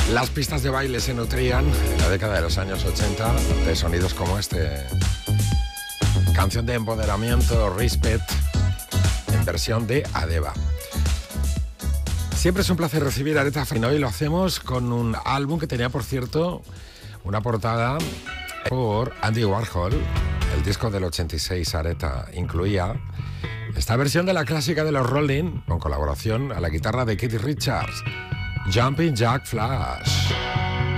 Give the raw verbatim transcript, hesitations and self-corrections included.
Las pistas de baile se nutrían en la década de los años ochenta de sonidos como este. Canción de empoderamiento, Respect, en versión de Adeba. Siempre es un placer recibir a Aretha Franklin. Hoy lo hacemos con un álbum que tenía, por cierto, una portada por Andy Warhol. El disco del ochenta y seis, Aretha, incluía esta versión de la clásica de los Rolling, con colaboración a la guitarra de Keith Richards, Jumping Jack Flash.